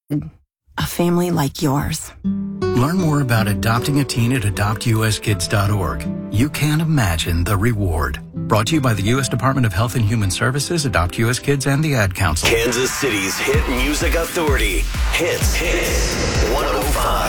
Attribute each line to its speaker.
Speaker 1: a family like yours.
Speaker 2: Learn more about adopting a teen at adoptuskids.org. You can't imagine the reward. Brought to you by the U.S. Department of Health and Human Services, Adopt U.S. Kids, and the Ad Council.
Speaker 3: Kansas City's hit music authority. Hits 105.